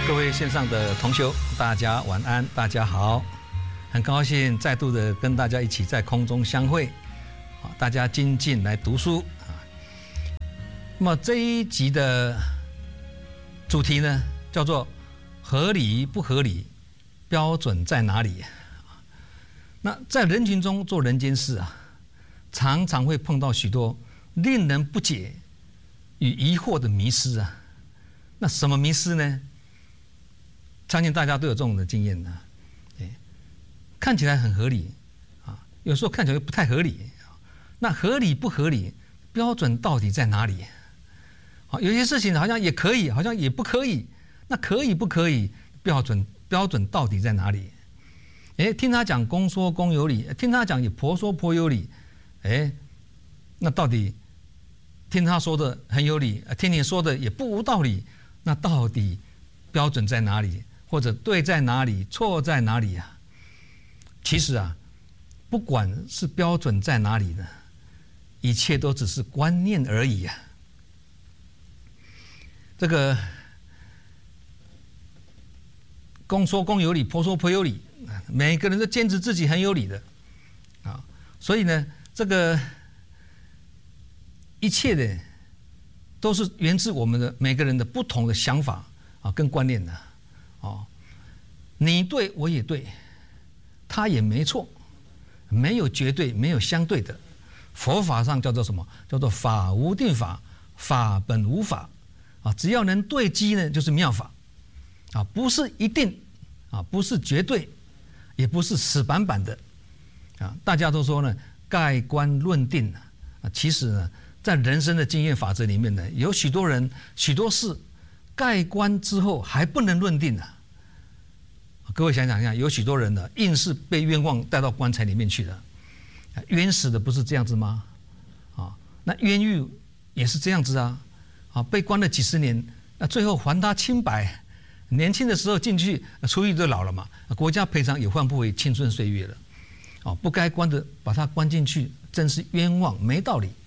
各位线上的同修，大家晚安，大家好，很高兴再度的跟大家一起在空中相会，大家精进来读书啊。那么这一集的主题呢，叫做合理不合理，标准在哪里？那在人群中做人间事啊，常常会碰到许多令人不解与疑惑的迷思啊。那什么迷思呢？相信大家都有这种的经验的，看起来很合理啊，有时候看起来又不太合理。那合理不合理，标准到底在哪里？啊，有些事情好像也可以，好像也不可以。那可以不可以？标准到底在哪里？听他讲公说公有理，听他讲也婆说婆有理，那到底听他说的很有理，听你说的也不无道理，那到底标准在哪里？或者对在哪里，错在哪里啊？其实啊，不管是标准在哪里呢，一切都只是观念而已啊。这个公说公有理，婆说婆有理，每个人都坚持自己很有理的啊。所以呢，这个一切的都是源自我们的每个人的不同的想法啊，跟观念的。你对我也对，他也没错，没有绝对，没有相对的。佛法上叫做什么？叫做法无定法，法本无法啊。只要能对机呢，就是妙法啊，不是一定啊，不是绝对，也不是死板板的啊。大家都说呢，盖棺论定啊，其实呢，在人生的经验法则里面呢，有许多人许多事盖棺之后还不能论定啊。各位想想看，有许多人呢，硬是被冤枉带到棺材里面去了。冤死的不是这样子吗？啊，那冤狱也是这样子啊。啊，被关了几十年，那最后还他清白。年轻的时候进去，出狱就老了嘛，国家赔偿也换不回青春岁月了。啊，不该关的把他关进去，真是冤枉，没道理。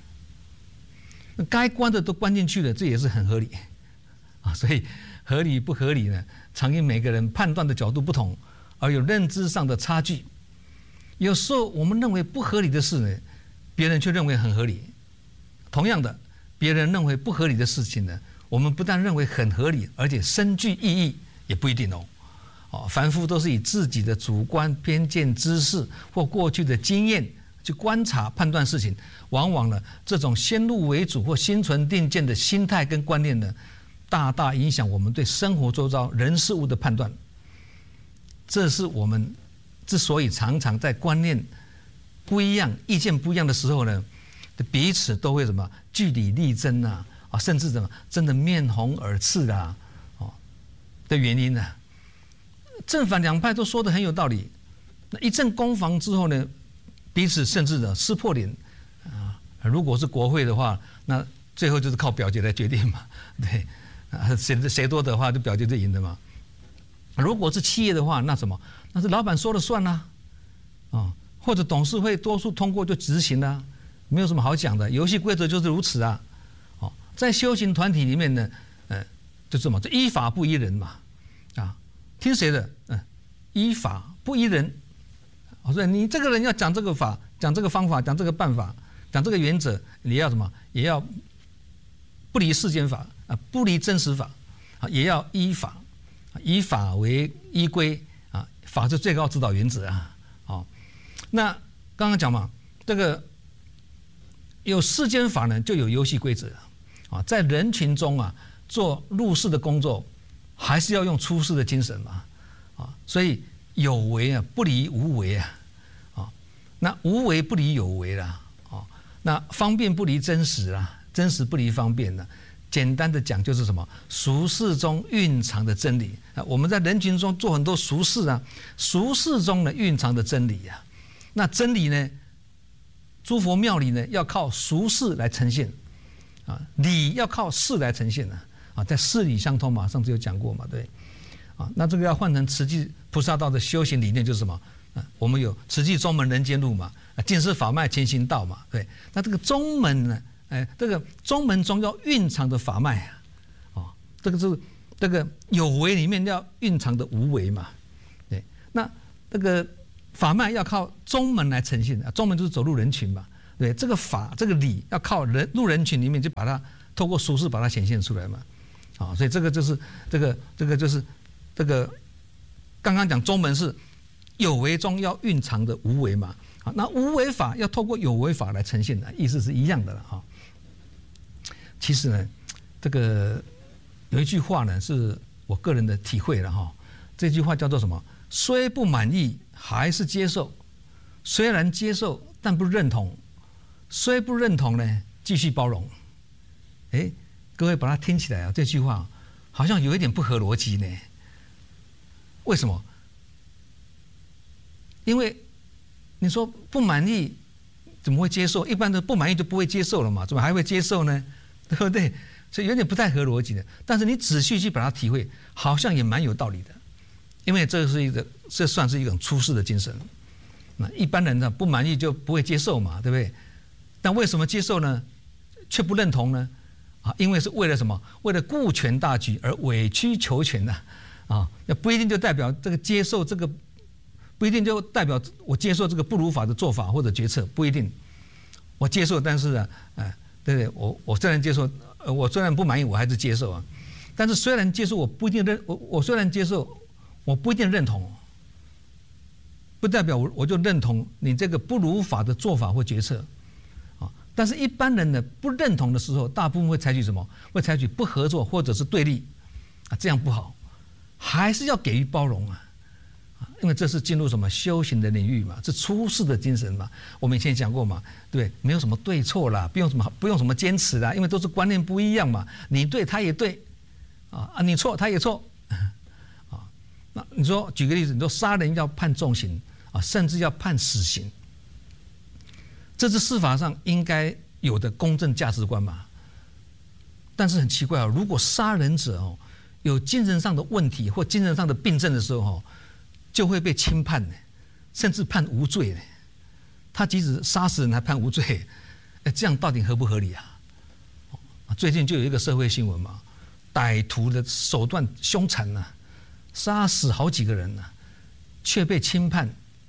该关的都关进去了，这也是很合理。啊，所以合理不合理呢，常因每个人判断的角度不同，而有认知上的差距。有时候我们认为不合理的事呢，别人却认为很合理。同样的，别人认为不合理的事情呢，我们不但认为很合理，而且深具意义，也不一定哦。凡夫都是以自己的主观偏见、知识或过去的经验去观察判断事情，往往呢，这种先入为主或心存定见的心态跟观念呢，大大影响我们对生活周遭人事物的判断。这是我们之所以常常在观念不一样、意见不一样的时候呢，彼此都会什么据理力争啊，甚至什么真的面红耳赤啊，的原因呢？正反两派都说得很有道理，那一阵攻防之后呢，彼此甚至的撕破脸啊。如果是国会的话，那最后就是靠表决来决定嘛，对。谁多的话，就表决就赢了嘛。如果是企业的话，那什么？那是老板说了算啦，或者董事会多数通过就执行啦，没有什么好讲的。游戏规则就是如此啊。在修行团体里面呢，就什么？这依法不依人嘛，啊，听谁的？依法不依人。所以你这个人要讲这个法，讲这个方法，讲这个办法，讲这个原则，你要什么？也要不离世间法。不离真实法，也要依法，以法为依归啊，法是最高指导原则啊。那刚刚讲嘛，这个有世间法呢，就有游戏规则啊。在人群中啊，做入世的工作，还是要用出世的精神嘛啊。所以有为啊，不离无为啊。那无为不离有为啦啊。那方便不离真实啊，真实不离方便呢。简单的讲就是什么？俗世中蕴藏的真理啊！我们在人群中做很多俗事啊，俗事中呢蕴藏的真理啊。那真理呢，诸佛庙里呢要靠俗事来呈现啊，理要靠事来呈现啊，在事理相通嘛，上次有讲过嘛，对啊。那这个要换成慈济菩萨道的修行理念就是什么？我们有慈济中门人间路嘛，尽思法脉前行道嘛，对。那这个中门呢？这个中门中要蕴藏的法脉啊，这个是这个有为里面要蕴藏的无为嘛，对，那这个法脉要靠中门来呈现，中门就是走入人群嘛，对，这个法这个理要靠入人群里面就把它透过俗事把它显现出来嘛，啊，所以这个就是这个就是这个刚刚讲中门是有为中要蕴藏的无为嘛，啊，那无为法要透过有为法来呈现的，意思是一样的了哈。其实呢，这个有一句话呢，是我个人的体会了哈。这句话叫做什么？虽不满意，还是接受；虽然接受，但不认同；虽不认同呢，继续包容。哎，各位把它听起来啊，这句话好像有一点不合逻辑呢。为什么？因为你说不满意，怎么会接受？一般的不满意就不会接受了嘛，怎么还会接受呢？对不对？所以有点不太合逻辑的。但是你仔细去把它体会，好像也蛮有道理的。因为这算是一种出世的精神。那一般人呢，不满意就不会接受嘛，对不对？但为什么接受呢？却不认同呢？啊，因为是为了什么？为了顾全大局而委曲求全的啊，那不一定就代表这个接受这个，不一定就代表我接受这个不如法的做法或者决策，不一定。我接受，但是啊，对不对？我虽然接受，我虽然不满意，我还是接受啊。但是虽然接受，我不一定我虽然接受，我不一定认同，不代表我就认同你这个不如法的做法或决策啊。但是一般人呢，不认同的时候，大部分会采取什么？会采取不合作或者是对立啊，这样不好，还是要给予包容啊。因为这是进入什么修行的领域嘛，是出世的精神嘛。我们以前讲过嘛，对，没有什么对错啦，不用什么坚持啦，因为都是观念不一样嘛。你对，他也对，你错，他也错，啊，那你说举个例子，你说杀人要判重刑啊，甚至要判死刑，这是司法上应该有的公正价值观嘛。但是很奇怪啊，如果杀人者有精神上的问题或精神上的病症的时候就会被轻判呢，甚至判无罪呢。他即使杀死人还判无罪，这样到底合不合理啊？最近就有一个社会新闻嘛，歹徒的手段凶残呐，杀死好几个人呐，却被轻判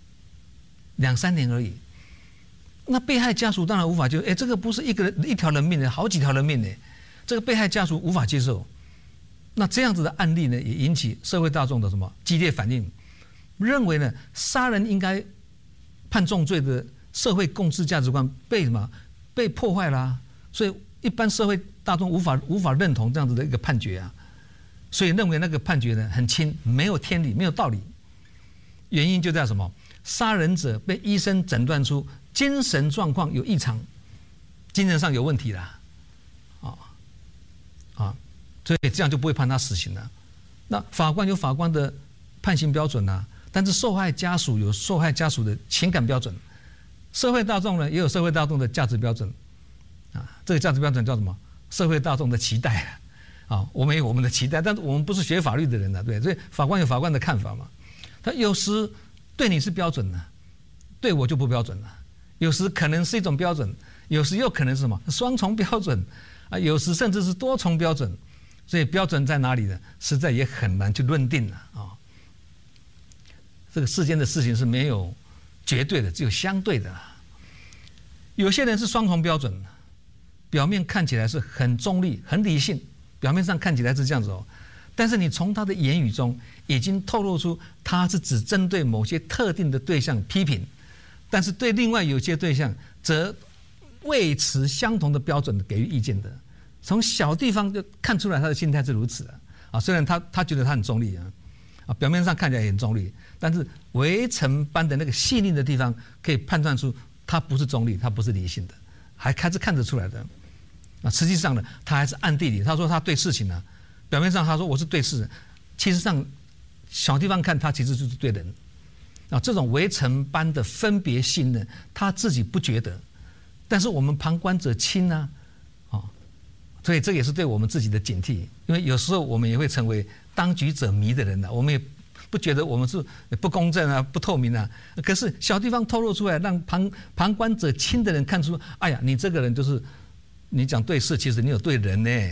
2-3年而已。那被害家属当然无法接受，这个不是一条人命的，好几条人命呢，这个被害家属无法接受。那这样子的案例呢，也引起社会大众的什么激烈反应？认为呢，杀人应该判重罪的社会共识价值观被破坏啦，所以一般社会大众无法认同这样子的一个判决啊，所以认为那个判决呢很轻，没有天理，没有道理。原因就在什么？杀人者被医生诊断出精神状况有异常，精神上有问题啦，所以这样就不会判他死刑了。那法官有法官的判刑标准啊。但是受害家属有受害家属的情感标准，社会大众呢也有社会大众的价值标准，这个价值标准叫什么？社会大众的期待啊，我们有我们的期待，但是我们不是学法律的人呢，对，所以法官有法官的看法嘛。他有时对你是标准的，对我就不标准了。有时可能是一种标准，有时又可能是什么双重标准啊，有时甚至是多重标准。所以标准在哪里呢？实在也很难去论定了啊。这个世间的事情是没有绝对的，只有相对的。有些人是双重标准，表面看起来是很中立、很理性，表面上看起来是这样子但是你从他的言语中已经透露出他是只针对某些特定的对象批评，但是对另外有些对象则为持相同的标准给予意见的。从小地方就看出来他的心态是如此虽然他觉得他很中立表面上看起来也很中立，但是围城般的那个细腻的地方，可以判断出他不是中立，他不是理性的，还是看得出来的。实际上呢，他还是暗地里，他说他对事情呢，表面上他说我是对事，其实上小地方看他其实就是对人。这种围城般的分别心呢，他自己不觉得，但是我们旁观者清所以这也是对我们自己的警惕，因为有时候我们也会成为当局者迷的人我们也不觉得我们是不公正不透明可是小地方透露出来，让旁观者清的人看出，哎呀，你这个人就是你讲对事，其实你有对人呢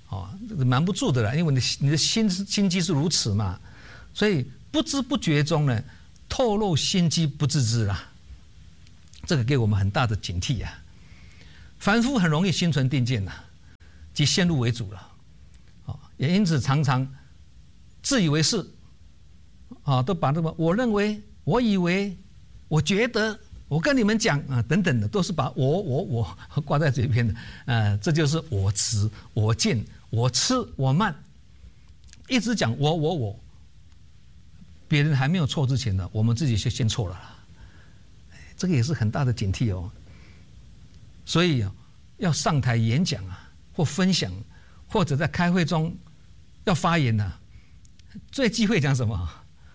瞒不住的了，因为你的心机是如此嘛，所以不知不觉中呢，透露心机不自知啦，这个给我们很大的警惕啊。凡夫很容易心存定见呐，即先入为主了，也因此常常自以为是，都把这个我认为、我以为、我觉得、我跟你们讲等等的，都是把我挂在嘴边的，这就是我执、我见、我痴、我慢，一直讲我，别人还没有错之前呢，我们自己就先错了啦，这个也是很大的警惕哦。所以要上台演讲或分享，或者在开会中要发言最忌讳讲什么？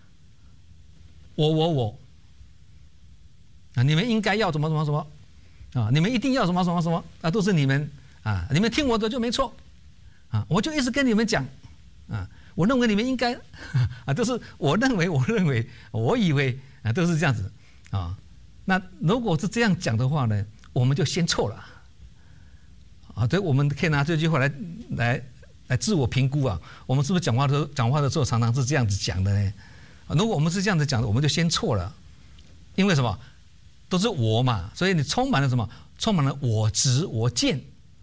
我你们应该要什么什么你们一定要什么什么什么都是你们你们听我的就没错我就一直跟你们讲我认为你们应该都是我认为、我以为都是这样子那如果是这样讲的话呢，我们就先错了所以我们可以拿这句话来自我评估我们是不是讲话的时候常常是这样子讲的呢？如果我们是这样子讲的，我们就先错了，因为什么？都是我嘛，所以你充满了什么？充满了我执、我见，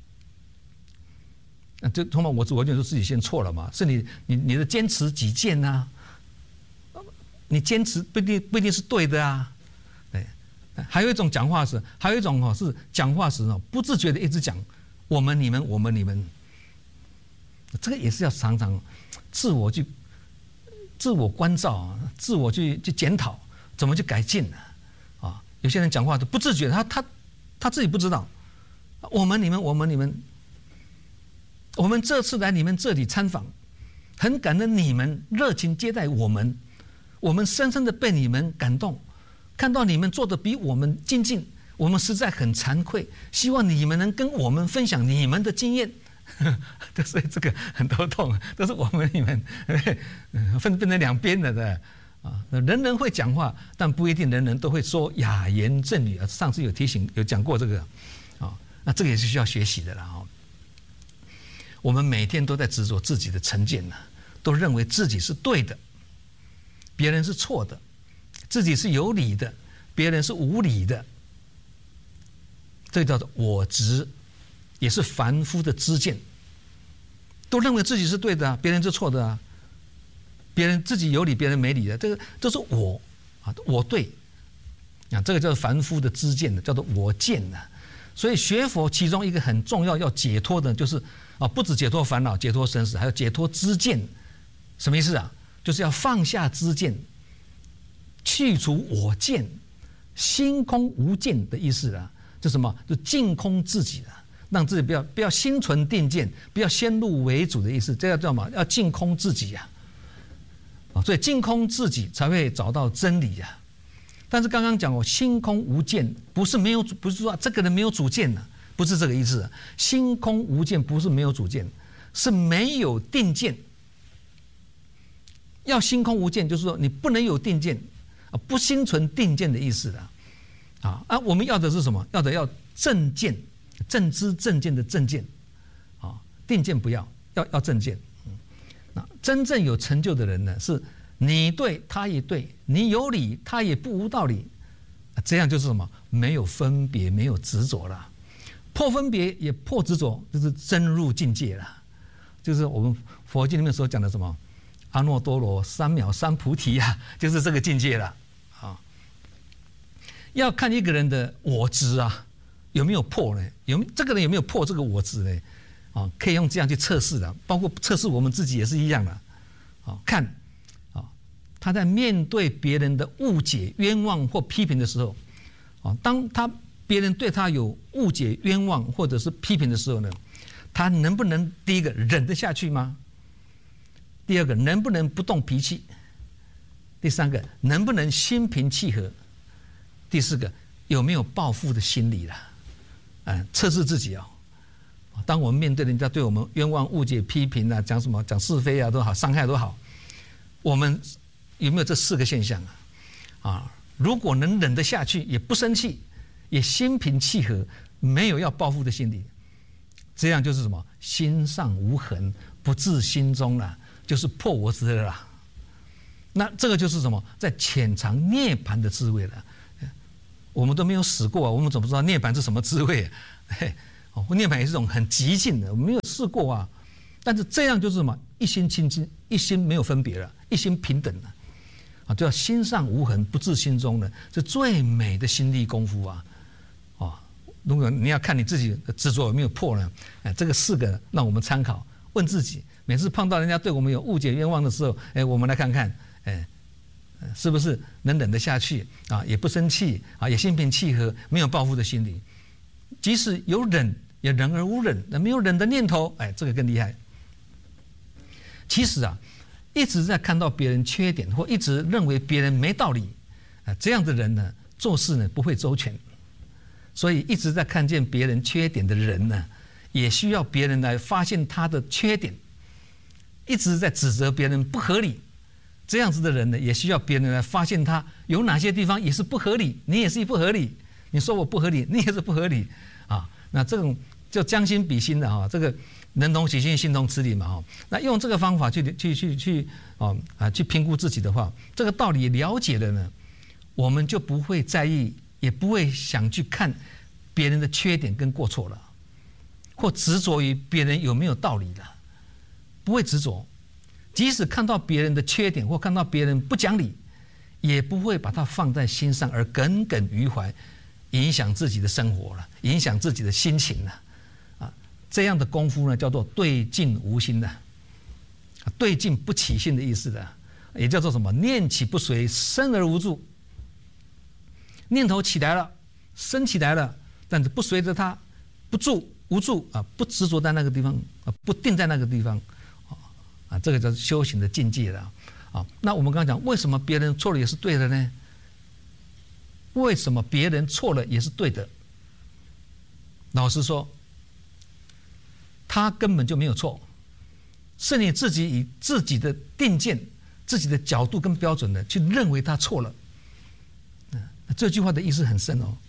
就充满我执、我见，就自己先错了嘛。是你的坚持己见你坚持不一定是对的对。还有一种讲话是，还有一种是讲话时不自觉的一直讲我们、你们、我们、你们，这个也是要常常自我关照自我去检讨，怎么去改进有些人讲话都不自觉，他自己不知道。我们、你们、我们、你们，我们这次来你们这里参访，很感恩你们热情接待我们，我们深深的被你们感动，看到你们做的比我们精进，我们实在很惭愧，希望你们能跟我们分享你们的经验。所以这个很头痛，都是我们、你们分成两边的人人会讲话，但不一定人人都会说雅言正语上次有讲过这个那这个也是需要学习的啦我们每天都在执着自己的成见都认为自己是对的，别人是错的，自己是有理的，别人是无理的，这叫做我执，也是凡夫的知见，都认为自己是对的别人是错的别人自己有理，别人没理的，这个都是我对这个叫凡夫的知见的，叫做我见所以学佛其中一个很重要要解脱的，就是不止解脱烦恼、解脱生死，还要解脱知见。什么意思就是要放下知见，去除我见，心空无见的意思就什么？就净空自己让自己不要心存定见，不要先入为主的意思。这叫什么？要净空自己所以净空自己才会找到真理但是刚刚讲心空无见，不是说这个人没有主见不是这个意思心空无见不是没有主见，是没有定见。要心空无见，就是说你不能有定见不心存定见的意思我们要的是什么？要正见，正知正见的正见定见不要正见。那真正有成就的人呢，是你对他也对，你有理他也不无道理，这样就是什么？没有分别，没有执着了，破分别也破执着，就是真入境界了。就是我们佛经里面所讲的什么阿耨多罗三藐三菩提就是这个境界了要看一个人的我执有没有破呢？这个人有没有破这个我执呢？可以用这样去测试的，包括测试我们自己也是一样的。看他在面对别人的误解、冤枉或批评的时候，当别人对他有误解、冤枉或者是批评的时候呢，他能不能第一个忍得下去吗？第二个能不能不动脾气？第三个能不能心平气和？第四个有没有报复的心理测试自己当我们面对人家对我们冤枉、误解、批评讲什么、讲是非都好，伤害都好，我们有没有这4个现象如果能忍得下去，也不生气，也心平气和，没有要报复的心理， 这样就是什么？心上无痕，不至心中了，就是破我执了啦。那这个就是什么？在潜藏涅槃的滋味了。我们都没有死过啊，我们怎么知道涅槃是什么滋味？涅槃也是一种很极尽的，我们没有试过啊。但是这样就是什么？一心清净，一心没有分别了，一心平等了。啊，叫心上无痕，不至心中呢，是最美的心力功夫啊！如果你要看你自己的执着有没有破呢？这个4个让我们参考，问自己，每次碰到人家对我们有误解冤枉的时候，我们来看看，是不是能忍得下去啊？也不生气啊，也心平气和，没有报复的心理。即使有忍，也忍而无忍，没有忍的念头，这个更厉害。其实啊，一直在看到别人缺点，或一直认为别人没道理，这样的人呢，做事呢不会周全。所以一直在看见别人缺点的人呢，也需要别人来发现他的缺点。一直在指责别人不合理，这样子的人呢，也需要别人来发现他有哪些地方也是不合理，你也是不合理。你说我不合理，你也是不合理啊。那这种就将心比心的哈，这个人同其心，心同此理嘛哈。那用这个方法去评估自己的话，这个道理了解了呢，我们就不会在意。也不会想去看别人的缺点跟过错了，或执着于别人有没有道理了，不会执着。即使看到别人的缺点或看到别人不讲理，也不会把它放在心上而耿耿于怀，影响自己的生活了，影响自己的心情了。这样的功夫呢，叫做对境无心的，对境不起心的意思的，也叫做什么？念起不随，生而无助。念头起来了，升起来了，但是不随着它，不住无助啊，不执着在那个地方啊，不定在那个地方啊，这个叫修行的境界了啊。那我们刚刚讲，为什么别人错了也是对的呢？为什么别人错了也是对的？老实说，他根本就没有错，是你自己以自己的定见、自己的角度跟标准呢，去认为他错了。这句话的意思很深哦。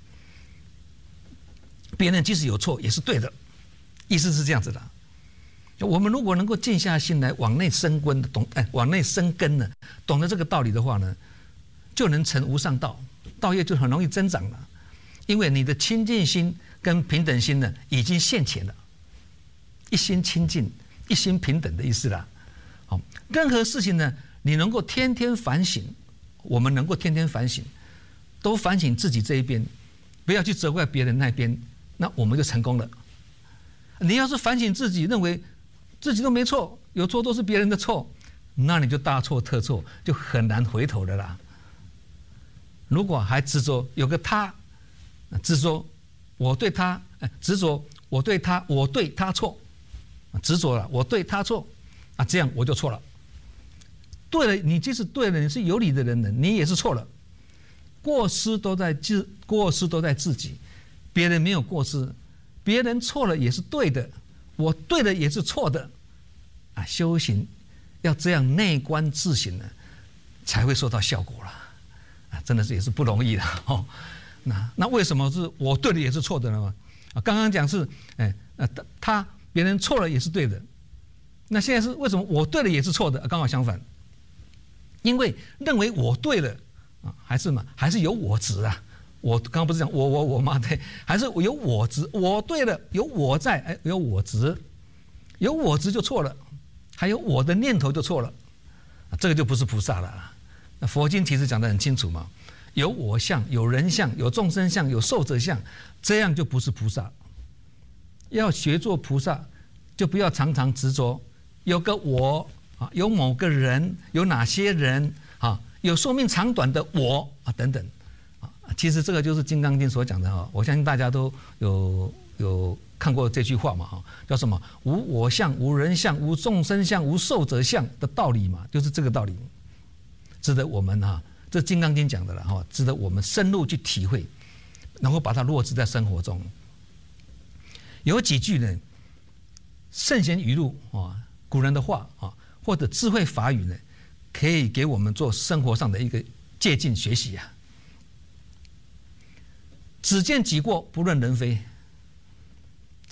别人即使有错也是对的，意思是这样子的。我们如果能够静下心来往内生根，往内生根呢，懂得这个道理的话呢，就能成无上道，道业就很容易增长了。因为你的清净心跟平等心呢，已经现前了，一心清净，一心平等的意思啦。好，任何事情呢，你能够天天反省，我们能够天天反省。都反省自己这一边，不要去责怪别人那边，那我们就成功了。你要是反省自己，认为自己都没错，有错都是别人的错，那你就大错特错，就很难回头的啦。如果还执着有个他，执着我对他，执着我对他，我对他错，执着了我对他错，这样我就错了。对了，你即使对了，你是有理的人呢，你也是错了。过失都在自己，别人没有过失，别人错了也是对的，我对的也是错的，修行要这样内观自省呢，才会收到效果了，真的是也是不容易的哦。那为什么是我对的也是错的呢？刚刚讲是，别人错了也是对的，那现在是为什么我对了也是错的？刚好相反，因为认为我对了。还是有我执啊！我刚刚不是讲我嘛，对，还是有我执。我对了，有我在，有我执，有我执就错了，还有我的念头就错了，这个就不是菩萨了。那佛经其实讲得很清楚嘛，有我相，有人相，有众生相，有寿者相，这样就不是菩萨。要学做菩萨，就不要常常执着有个我啊，有某个人，有哪些人啊。有寿命长短的我等等其实这个就是《金刚经》所讲的我相信大家都有看过这句话嘛叫什么？无我相，无人相，无众生相，无寿者相的道理嘛，就是这个道理，值得我们这《金刚经》讲的了值得我们深入去体会，然后把它落实在生活中。有几句呢，圣贤语录古人的话或者智慧法语呢，可以给我们做生活上的一个借鉴学习啊。只见己过，不论人非。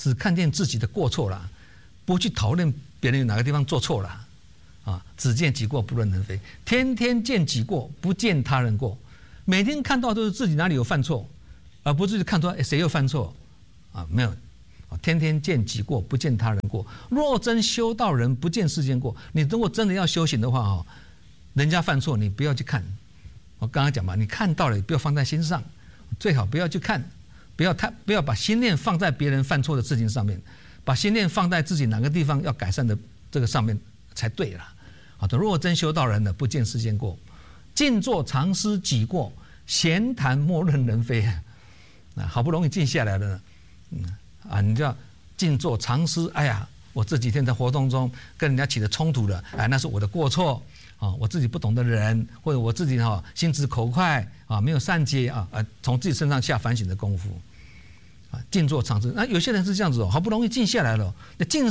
只看见自己的过错了，不去讨论别人有哪个地方做错了，啊，只见己过不论人非，天天见己过，不见他人过，每天看到都是自己哪里有犯错，而不是看出谁又犯错，啊，没有。天天见己过，不见他人过。若真修道人，不见世间过。你如果真的要修行的话，人家犯错，你不要去看。我刚刚讲嘛，你看到了，不要放在心上，最好不要去看，不要把心念放在别人犯错的事情上面，把心念放在自己哪个地方要改善的这个上面才对了。好的，若真修道人呢，不见世间过，静坐常思己过，闲谈莫论人非。好不容易静下来了，你就要静坐常思。哎呀，我这几天在活动中跟人家起了冲突了，哎，那是我的过错啊，我自己不懂的人，或者我自己心直口快啊，没有善解啊，从自己身上下反省的功夫啊，静坐常思。那有些人是这样子好不容易静下来了，静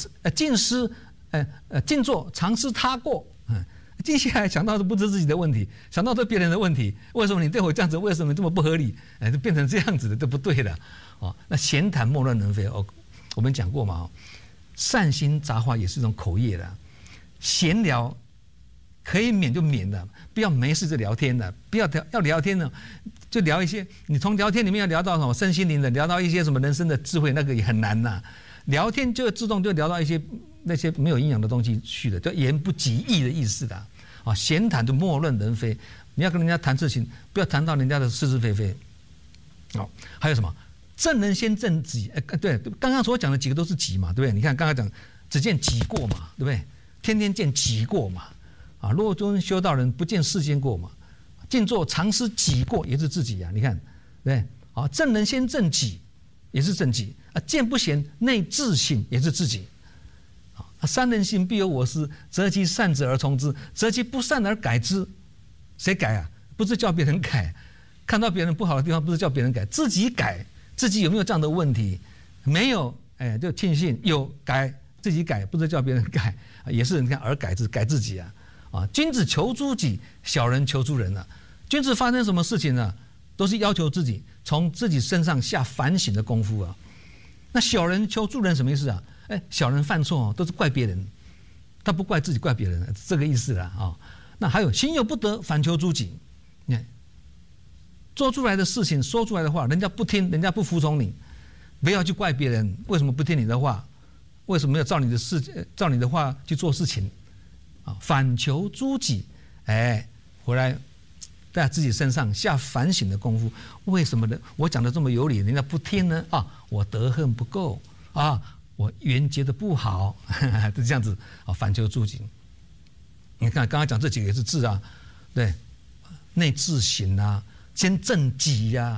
坐常思他过，静下来想到的不是自己的问题，想到是别人的问题。为什么你对我这样子？为什么这么不合理？就变成这样子的，都不对了。那闲谈莫论人非。我们讲过嘛，善心杂话也是一种口业的。闲聊可以免就免了，不要没事就聊天了。不要要聊天呢，就聊一些你从聊天里面要聊到什么身心灵的，聊到一些什么人生的智慧，那个也很难呐。聊天就自动就聊到一些那些没有营养的东西去了，叫言不及义的意思的。闲谈就莫论人非，你要跟人家谈事情，不要谈到人家的是是非非。还有什么？正人先正己。对，刚刚所讲的几个都是己嘛，对不对？你看刚刚讲只见己过嘛，对不对？天天见己过嘛。若真修道人，不见世间过嘛。静坐常思己过，也是自己呀。你看，对不对？正人先正己，也是正己。见不贤，内自省，也是自己。三人行，必有我师。择其善者而从之，择其不善而改之。谁改啊？不是叫别人改。看到别人不好的地方，不是叫别人改，自己改。自己有没有这样的问题？没有，就庆幸有改，自己改，不是叫别人改，也是你看而改自己啊。君子求诸己，小人求诸人啊。君子发生什么事情呢？都是要求自己从自己身上下反省的功夫啊。那小人求诸人什么意思啊？小人犯错都是怪别人，他不怪自己，怪别人，这个意思啦啊。那还有心有不得，反求诸己。你看，做出来的事情，说出来的话，人家不听，人家不服从你，不要去怪别人为什么不听你的话，为什么要照你的话去做事情啊？反求诸己，回来在自己身上下反省的功夫。为什么呢？我讲的这么有理，人家不听呢？我德行不够啊，我缘结的不好，是这样子啊。反求诸己。你看刚刚讲这几个也是智啊，对，内自省啊，先正己呀，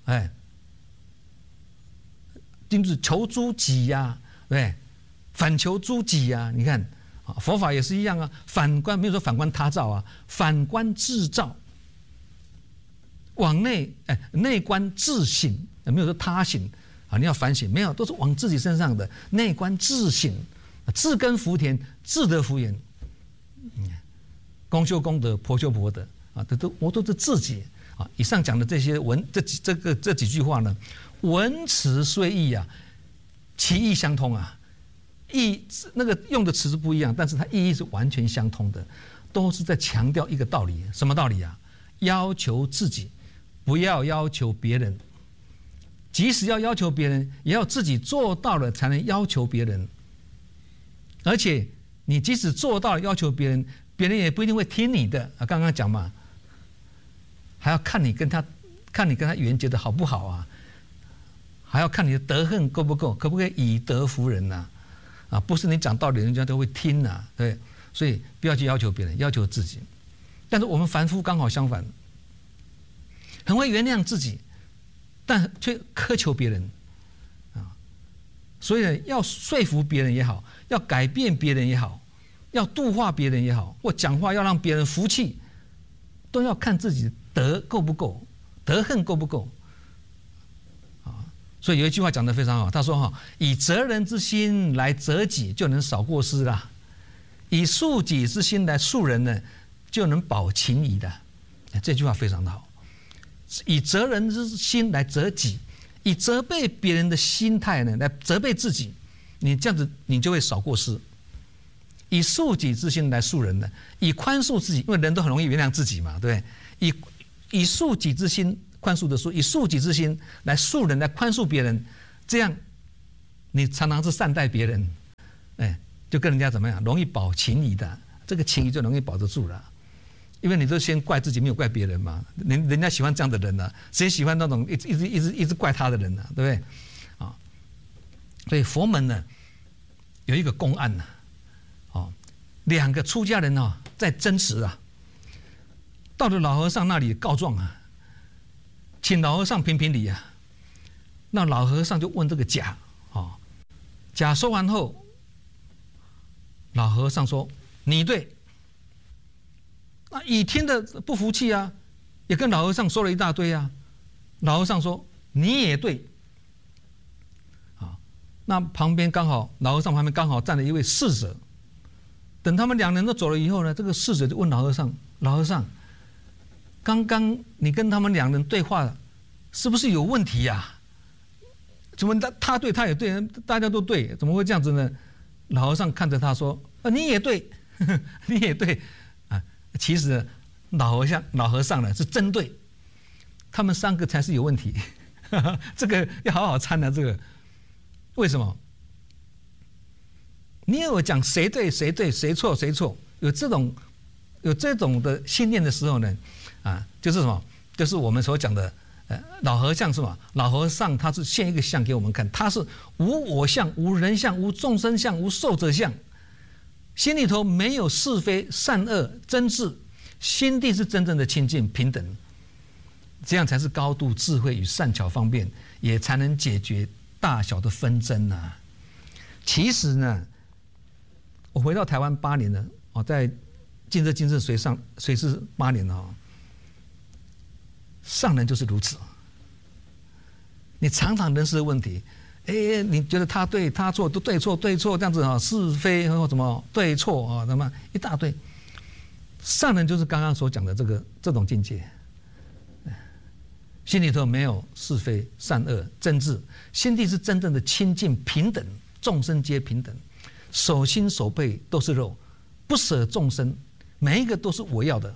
就是求诸己呀，对，反求诸己呀。你看佛法也是一样啊，反观没有说反观他照啊，反观自照。往内内观自省，没有说他省啊，你要反省，没有，都是往自己身上的内观自省，自耕福田，自得福源。公修功德，婆修婆德啊，我都是自己啊。以上讲的这些这几句话呢，文词虽异啊，其义相通啊。那个用的词是不一样，但是它意义是完全相通的，都是在强调一个道理。什么道理啊？要求自己，不要要求别人。即使要求别人，也要自己做到了才能要求别人。而且你即使做到了要求别人，别人也不一定会听你的啊。刚刚讲嘛，还要看你跟他缘结的好不好啊，还要看你的德行够不够，可不可以以德服人呐？不是你讲道理人家都会听呐，对。所以不要去要求别人，要求自己。但是我们凡夫刚好相反，很会原谅自己，但却苛求别人啊。所以呢，要说服别人也好，要改变别人也好，要度化别人也好，或讲话要让别人服气，都要看自己德够不够，德行够不够啊。所以有一句话讲得非常好，他说以责人之心来责己，就能少过失啦；以恕己之心来恕人呢，就能保情谊的。这句话非常的好。以责人之心来责己， 以责备别人的心态呢来责备自己，你这样子你就会少过失。以恕己之心来恕人的，以宽恕自己，因为人都很容易原谅自己嘛，对不对？以恕己之心宽恕的恕，以恕己之心来恕人，来宽恕别人，这样你常常是善待别人，哎，就跟人家怎么样，容易保情谊的，这个情谊就容易保得住了。因为你都先怪自己，没有怪别人嘛，人家喜欢这样的人呢、谁喜欢那种一直怪他的人呢、对不对？啊，所以佛门呢有一个公案呢，两个出家人在争执啊，到了老和尚那里告状啊，请老和尚评评理啊。那老和尚就问这个甲，甲说完后，老和尚说你对。那乙听得不服气啊，也跟老和尚说了一大堆啊。老和尚说你也对。那旁边刚好老和尚旁边刚好站了一位侍者。等他们两人都走了以后呢，这个侍者就问老和尚：“老和尚，刚刚你跟他们两人对话，是不是有问题呀？怎么他对他也对，大家都对，怎么会这样子呢？”老和尚看着他说：“你也对，你也对啊。其实老和尚呢是针对他们三个才是有问题，这个要好好参啊。这个为什么？”你有讲谁对谁对谁错谁错，有这种的信念的时候呢，就是什么？就是我们所讲的，老和尚是吧？老和尚他是现一个相给我们看，他是无我相、无人相、无众生相、无寿者相，心里头没有是非善恶真智，心地是真正的清净平等，这样才是高度智慧与善巧方便，也才能解决大小的纷争啊。其实呢。我回到台湾8年了，在金色随侍8年了，上人就是如此。你常常人事的问题，你觉得他对他错都对错这样子是非或什么对错什么一大堆。上人就是刚刚所讲的这种境界，心里头没有是非善恶真智，心地是真正的清净平等，众生皆平等。手心手背都是肉，不舍众生，每一个都是我要的。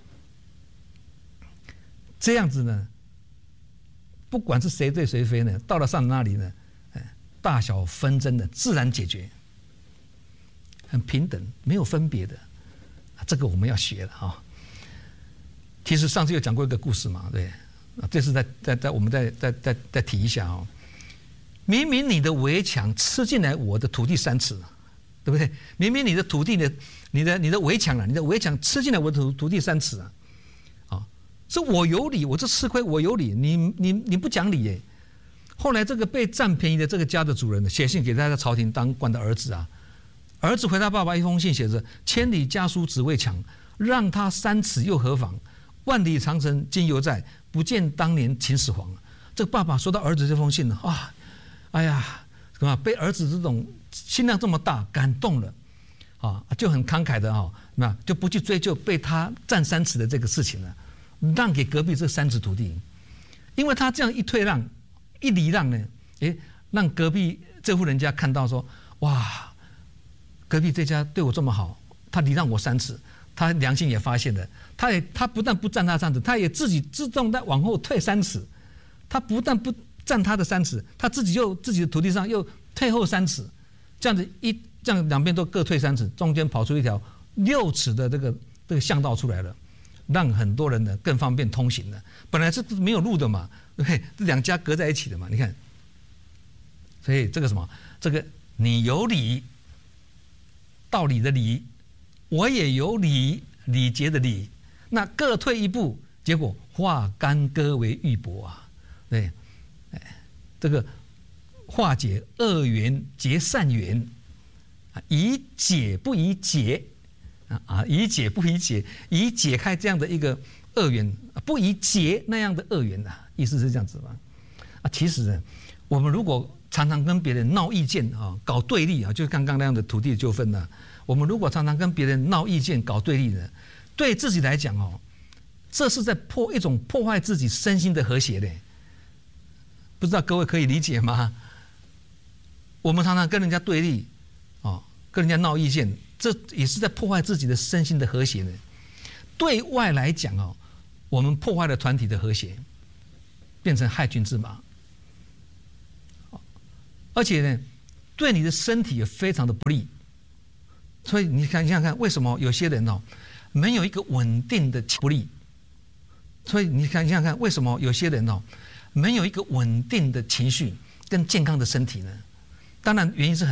这样子呢，不管是谁对谁非呢，到了上那里呢，大小纷争的自然解决，很平等，没有分别的。这个我们要学了啊。其实上次有讲过一个故事嘛，对，这次我们再提一下啊。明明你的围墙吃进来我的土地3尺。对不对？明明你的土地的，你的围墙啊，你的围墙吃进来我的土地3尺啊，是我有理，我这吃亏我有理，你不讲理耶。后来这个被占便宜的这个家的主人写信给他在朝廷当官的儿子啊，儿子回他爸爸一封信，写着“千里家书只为抢，让他3尺又何妨？万里长城今犹在，不见当年秦始皇。”这个爸爸收到儿子这封信哎呀，被儿子这种心量这么大感动了就很慷慨的那就不去追究被他占3尺的这个事情了，让给隔壁这3尺土地。因为他这样一退让一礼让呢，让隔壁这户人家看到说，哇，隔壁这家对我这么好，他礼让我3尺，他良心也发现了，他不但不占他3尺，他也自己自动的往后退3尺，他不但不占他的3尺，他自己的土地上又退后3尺，这样两边都各退3尺，中间跑出一条6尺的这个巷道出来了，让很多人呢更方便通行了。本来是没有路的嘛，对不对？这2家隔在一起的嘛，你看。所以这个什么，这个你有理，道理的理，我也有理，礼节的礼，那各退一步，结果化干戈为玉帛啊，对，这个化解恶缘结善缘，以解不以解，以解不以解，以解开这样的一个恶缘，不以解那样的恶缘意思是这样子吧？其实呢，我们如果常常跟别人闹意见搞对立就是刚刚那样的土地的纠纷呢，我们如果常常跟别人闹意见、搞对立呢，对自己来讲这是在破坏自己身心的和谐的， 不知道各位可以理解吗？我们常常跟人家对立，跟人家闹意见，这也是在破坏自己的身心的和谐呢。对外来讲我们破坏了团体的和谐，变成害群之马，而且呢，对你的身体也非常的不利。所以你想想看，为什么有些人没有一个稳定的不利？所以你想想看，为什么有些人没有一个稳定的情绪跟健康的身体呢？当然原因是很